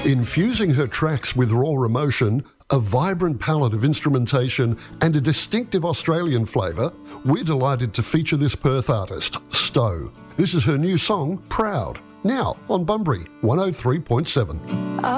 Infusing her tracks with raw emotion, a vibrant palette of instrumentation and a distinctive Australian flavour, we're delighted to feature this Perth artist, Stowe. This is her new song, Proud, now on Bunbury 103.7.